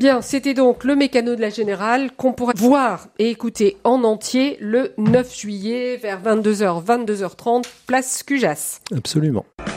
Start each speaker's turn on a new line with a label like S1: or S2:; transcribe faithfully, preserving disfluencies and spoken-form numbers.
S1: Bien, c'était donc le mécano de la Générale qu'on pourra voir et écouter en entier le neuf juillet vers vingt-deux heures, vingt-deux heures trente, place Cujas.
S2: Absolument.